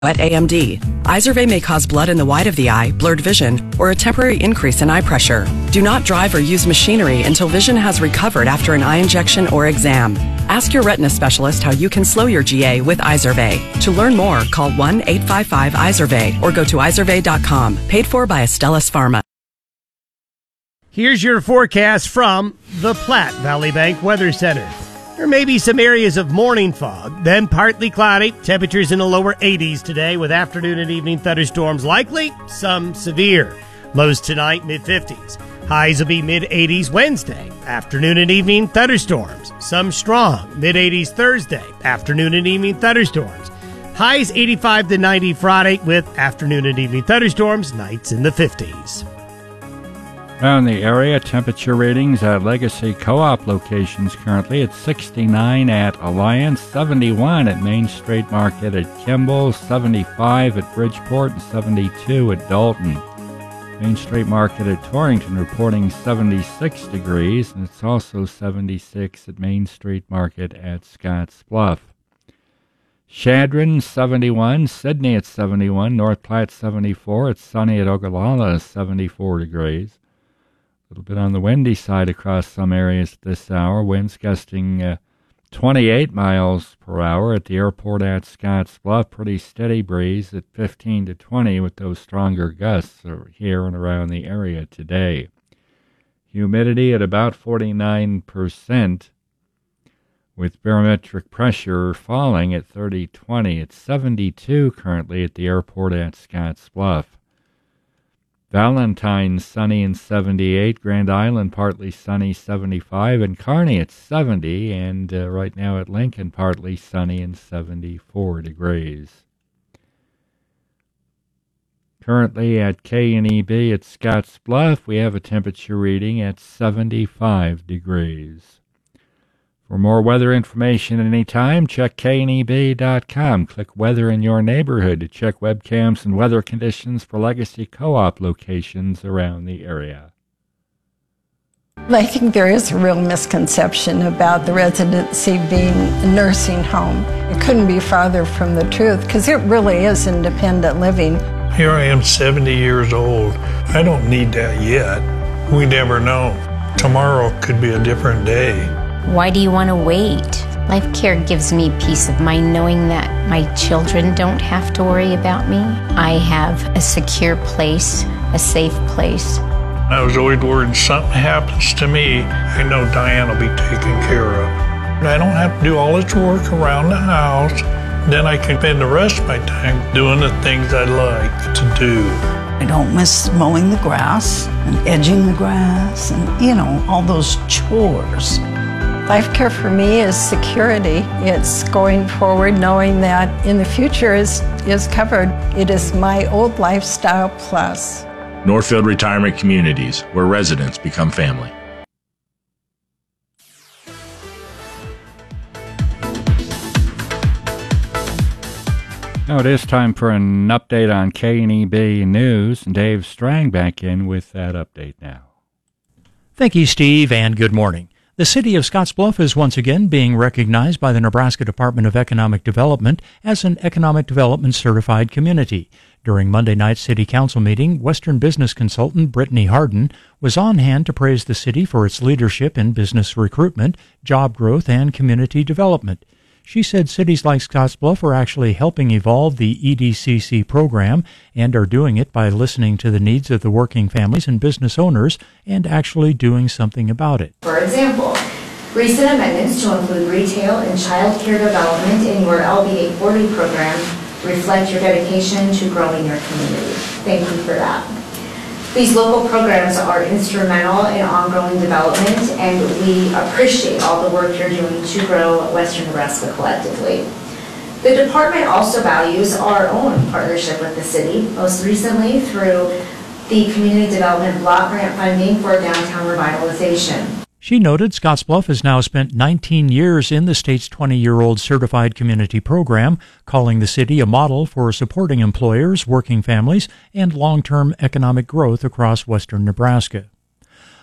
At AMD, Izervay may cause blood in the white of the eye, blurred vision, or a temporary increase in eye pressure. Do not drive or use machinery until vision has recovered after an eye injection or exam. Ask your retina specialist how you can slow your GA with Izervay. To learn more, call 1-855-IZERVAY or go to izervay.com. Paid for by Astellas Pharma. Here's your forecast from the Platte Valley Bank Weather Center. There may be some areas of morning fog, then partly cloudy. Temperatures in the lower 80s today with afternoon and evening thunderstorms likely, some severe. Lows tonight, mid-50s. Highs will be mid-80s Wednesday. Afternoon and evening thunderstorms, some strong. Mid-80s Thursday. Afternoon and evening thunderstorms. Highs 85 to 90 Friday with afternoon and evening thunderstorms. Nights in the 50s. Around the area, temperature readings at legacy co-op locations currently at 69 at Alliance, 71 at Main Street Market at Kimball, 75 at Bridgeport, and 72 at Dalton. Main Street Market at Torrington reporting 76 degrees, and it's also 76 at Main Street Market at Scotts Bluff. Chadron, 71, Sydney at 71, North Platte 74, it's sunny at Ogallala, 74 degrees. A little bit on the windy side across some areas this hour. Winds gusting 28 miles per hour at the airport at Scotts Bluff. Pretty steady breeze at 15 to 20 with those stronger gusts here and around the area today. Humidity at about 49% with barometric pressure falling at 30-20. It's 72 currently at the airport at Scotts Bluff. Valentine's sunny and 78, Grand Island partly sunny 75, and Kearney at 70, and right now at Lincoln partly sunny and 74 degrees. Currently at K&EB at Scotts Bluff, we have a temperature reading at 75 degrees. For more weather information anytime, check kneb.com. Click Weather in your neighborhood to check webcams and weather conditions for legacy co-op locations around the area. I think there is a real misconception about the residency being a nursing home. It couldn't be farther from the truth because it really is independent living. Here I am 70 years old. I don't need that yet. We never know. Tomorrow could be a different day. Why do you want to wait? Life Care gives me peace of mind knowing that my children don't have to worry about me. I have a secure place, a safe place. I was always worried something happens to me, I know Diane will be taken care of. I don't have to do all this work around the house. Then I can spend the rest of my time doing the things I like to do. I don't miss mowing the grass and edging the grass and, all those chores. Life Care for me is security. It's going forward knowing that in the future is covered. It is my old lifestyle plus. Northfield Retirement Communities, where residents become family. Now it is time for an update on K&EB News. Dave Strang back in with that update now. Thank you, Steve, and good morning. The city of Scottsbluff is once again being recognized by the Nebraska Department of Economic Development as an Economic Development Certified Community. During Monday night's City Council meeting, Western business consultant Brittany Harden was on hand to praise the city for its leadership in business recruitment, job growth, and community development. She said cities like Scottsbluff are actually helping evolve the EDCC program and are doing it by listening to the needs of the working families and business owners and actually doing something about it. For example, recent amendments to include retail and child care development in your LB 840 program reflect your dedication to growing your community. Thank you for that. These local programs are instrumental in ongoing development, and we appreciate all the work you're doing to grow Western Nebraska collectively. The department also values our own partnership with the city, most recently through the Community Development Block Grant funding for downtown revitalization. She noted Scottsbluff has now spent 19 years in the state's 20-year-old certified community program, calling the city a model for supporting employers, working families, and long-term economic growth across western Nebraska.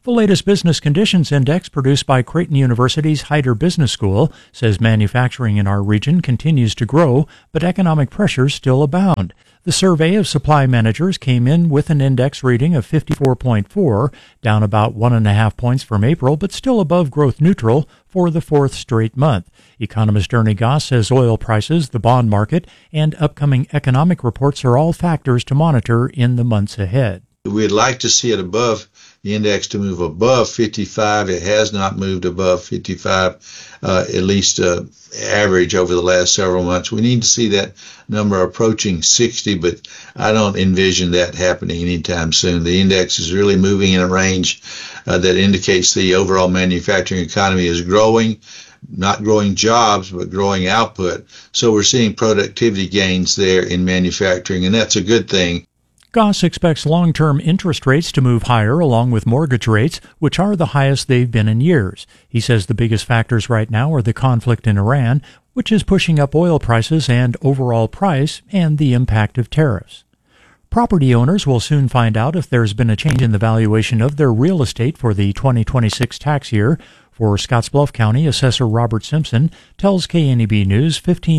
The latest Business Conditions Index produced by Creighton University's Heider Business School says manufacturing in our region continues to grow, but economic pressures still abound. The survey of supply managers came in with an index reading of 54.4, down about 1.5 points from April, but still above growth neutral for the fourth straight month. Economist Ernie Goss says oil prices, the bond market, and upcoming economic reports are all factors to monitor in the months ahead. We'd like to see it above the index to move above 55. It has not moved above 55, at least average over the last several months. We need to see that number approaching 60, but I don't envision that happening anytime soon. The index is really moving in a range that indicates the overall manufacturing economy is growing, not growing jobs, but growing output. So we're seeing productivity gains there in manufacturing, and that's a good thing. Goss expects long-term interest rates to move higher along with mortgage rates, which are the highest they've been in years. He says the biggest factors right now are the conflict in Iran, which is pushing up oil prices and overall price, and the impact of tariffs. Property owners will soon find out if there's been a change in the valuation of their real estate for the 2026 tax year. For Scottsbluff County, Assessor Robert Simpson tells KNEB News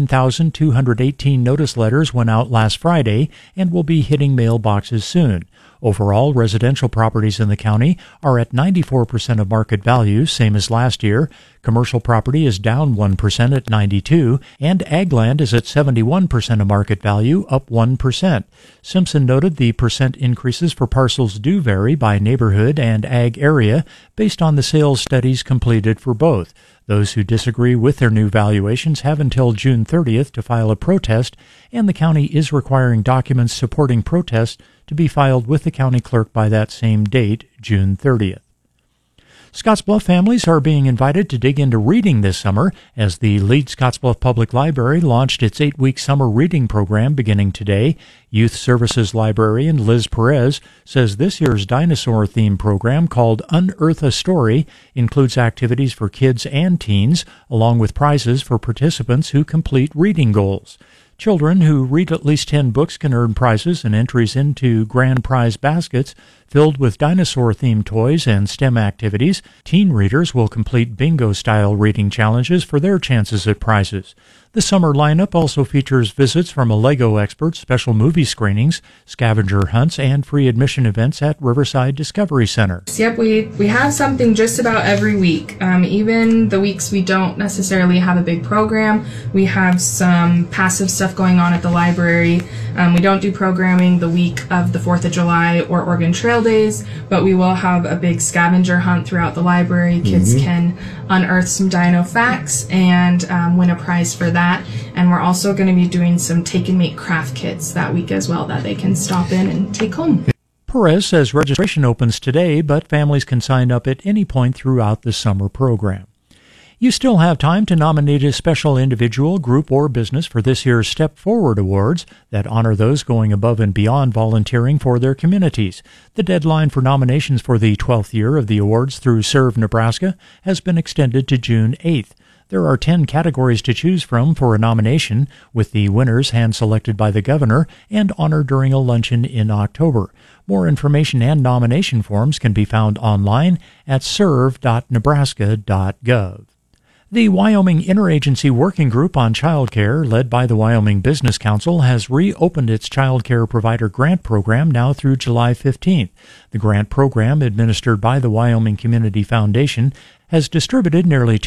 15,218 notice letters went out last Friday and will be hitting mailboxes soon. Overall, residential properties in the county are at 94% of market value, same as last year. Commercial property is down 1% at 92%, and ag land is at 71% of market value, up 1%. Simpson noted the percent increases for parcels do vary by neighborhood and ag area based on the sales studies completed for both. Those who disagree with their new valuations have until June 30th to file a protest, and the county is requiring documents supporting protests to be filed with the county clerk by that same date, June 30th. Scottsbluff families are being invited to dig into reading this summer as the Lead Scottsbluff Public Library launched its 8-week summer reading program beginning today. Youth Services Librarian Liz Perez says this year's dinosaur-themed program called Unearth a Story includes activities for kids and teens, along with prizes for participants who complete reading goals. Children who read at least 10 books can earn prizes and entries into grand prize baskets filled with dinosaur-themed toys and STEM activities. Teen readers will complete bingo-style reading challenges for their chances at prizes. The summer lineup also features visits from a Lego expert, special movie screenings, scavenger hunts, and free admission events at Riverside Discovery Center. Yep, we have something just about every week. Even the weeks we don't necessarily have a big program, we have some passive stuff going on at the library. We don't do programming the week of the 4th of July or Oregon Trail Days, but we will have a big scavenger hunt throughout the library. Kids can unearth some dino facts and win a prize for that. And we're also going to be doing some take and make craft kits that week as well that they can stop in and take home. Perez says registration opens today, but families can sign up at any point throughout the summer program. You still have time to nominate a special individual, group, or business for this year's Step Forward Awards that honor those going above and beyond volunteering for their communities. The deadline for nominations for the 12th year of the awards through Serve Nebraska has been extended to June 8th. There are 10 categories to choose from for a nomination, with the winners hand-selected by the governor and honored during a luncheon in October. More information and nomination forms can be found online at serve.nebraska.gov. The Wyoming Interagency Working Group on Child Care, led by the Wyoming Business Council, has reopened its child care provider grant program now through July 15th. The grant program, administered by the Wyoming Community Foundation, has distributed nearly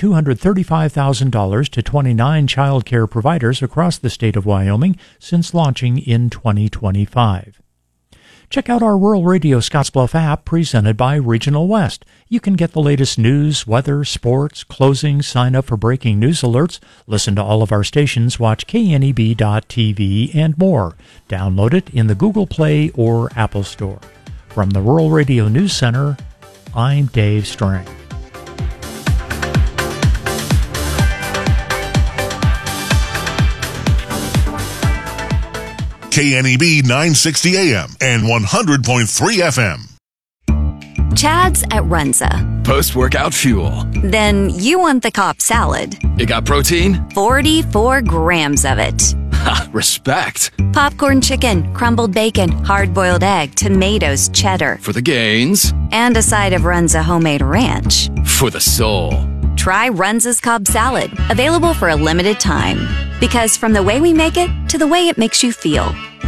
$235,000 to 29 child care providers across the state of Wyoming since launching in 2025. Check out our Rural Radio Scottsbluff app presented by Regional West. You can get the latest news, weather, sports, closings, sign up for breaking news alerts, listen to all of our stations, watch kneb.tv, and more. Download it in the Google Play or Apple Store. From the Rural Radio News Center, I'm Dave Strang. KNEB 960 AM and 100.3 FM. Chad's at Runza. Post-workout fuel. Then you want the Cobb salad. It got protein? 44 grams of it. Ha, respect. Popcorn chicken, crumbled bacon, hard-boiled egg, tomatoes, cheddar. For the gains. And a side of Runza homemade ranch. For the soul. Try Runza's Cobb Salad, available for a limited time. Because from the way we make it to the way it makes you feel.